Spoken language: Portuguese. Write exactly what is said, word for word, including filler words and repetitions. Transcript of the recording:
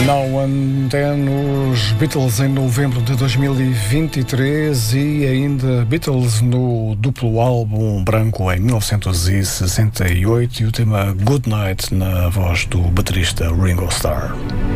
Now and Then, os Beatles em novembro de dois mil e vinte e três e ainda Beatles no duplo álbum branco em mil novecentos e sessenta e oito e o tema Good Night na voz do baterista Ringo Starr.